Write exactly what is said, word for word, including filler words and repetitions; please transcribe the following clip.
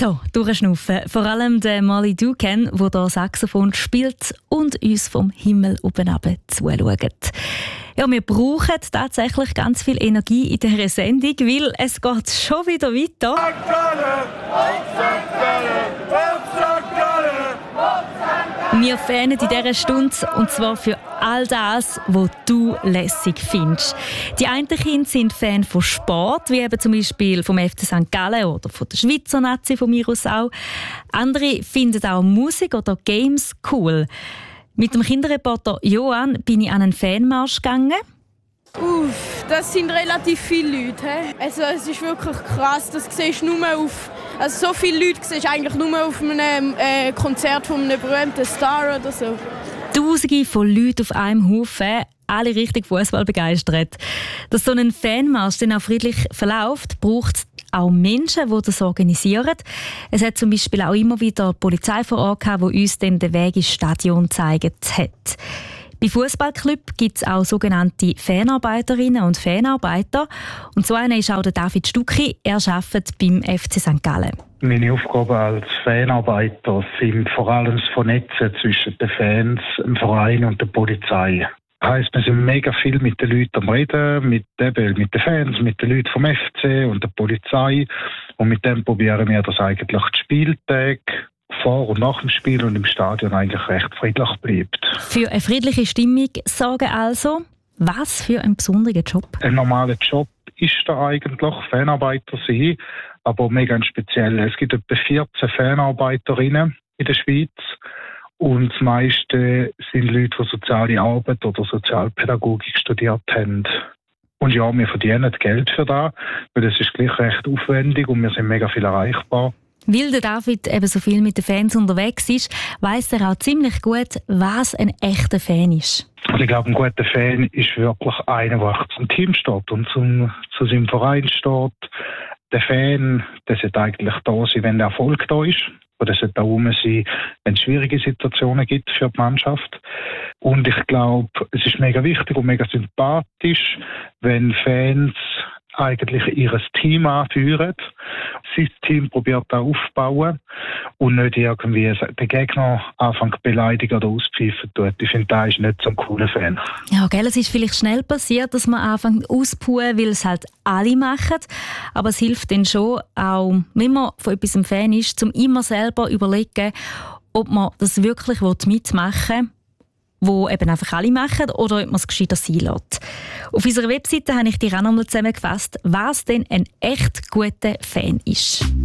So, durchschnaufen. Vor allem der Molly Dukan, der hier Saxophon spielt und uns vom Himmel oben runter zuschaut. Ja, wir brauchen tatsächlich ganz viel Energie in dieser Sendung, weil es geht schon wieder weiter. Wir fanen in dieser Stunde, und zwar für all das, was du lässig findest. Die einen Kinder sind Fan von Sport, wie eben zum Beispiel vom F C Sankt Gallen oder von der Schweizer Nazi von mir aus auch. Andere finden auch Musik oder Games cool. Mit dem Kinderreporter Johann bin ich an einen Fanmarsch gegangen. Uff, das sind relativ viele Leute. He? Also es ist wirklich krass, das siehst du nur auf... Also so viele Leute siehst du eigentlich nur auf einem äh, Konzert von einem berühmten Star oder so. Tausende von Leuten auf einem Haufen, alle richtig Fußball begeistert. Dass so ein Fanmarsch dann auch friedlich verläuft, braucht es auch Menschen, die das organisieren. Es hat zum Beispiel auch immer wieder die Polizei vor Ort gehabt, die uns dann den Weg ins Stadion gezeigt hat. Bei Fußballclubs gibt es auch sogenannte Fanarbeiterinnen und Fanarbeiter. Und so einer ist auch der David Stucki. Er arbeitet beim F C Sankt Gallen. Meine Aufgabe als Fanarbeiter sind vor allem das Vernetzen zwischen den Fans, dem Verein und der Polizei. Das heisst, wir sind mega viel mit den Leuten am Reden, mit, eben, mit den Fans, mit den Leuten vom F C und der Polizei. Und mit dem probieren wir das eigentlich die Spieltage vor und nach dem Spiel und im Stadion eigentlich recht friedlich bleibt. Für eine friedliche Stimmung sorgen also. Was für ein besonderer Job? Ein normaler Job ist da eigentlich, Fanarbeiter sein, aber mega speziell. Es gibt etwa vierzehn Fanarbeiterinnen in der Schweiz und das meiste sind Leute, die soziale Arbeit oder Sozialpädagogik studiert haben. Und ja, wir verdienen Geld für das, weil das ist gleich recht aufwendig und wir sind mega viel erreichbar. Weil der David eben so viel mit den Fans unterwegs ist, weiss er auch ziemlich gut, was ein echter Fan ist. Also ich glaube, ein guter Fan ist wirklich einer, der zum Team steht und zum, zu seinem Verein steht. Der Fan, der sollte eigentlich da sein, wenn der Erfolg da ist. Oder sollte da rum sein, wenn es schwierige Situationen gibt für die Mannschaft. Und ich glaube, es ist mega wichtig und mega sympathisch, wenn Fans eigentlich ihr Team anführen, sein Team probiert da aufzubauen und nicht irgendwie den Gegner anfangen zu beleidigen oder auspfeifen tut. Ich finde, da ist nicht so ein cooler Fan. Ja, gell, es ist vielleicht schnell passiert, dass man anfängt auszupuhen, weil es halt alle machen. Aber es hilft dann schon, auch wenn man von etwas ein Fan ist, um immer selber überlegen, ob man das wirklich mitmachen will, wo eben einfach alle machen, oder ob man es gescheiter sein lässt. Auf unserer Webseite habe ich dir auch nochmal zusammengefasst, was denn ein echt guter Fan ist.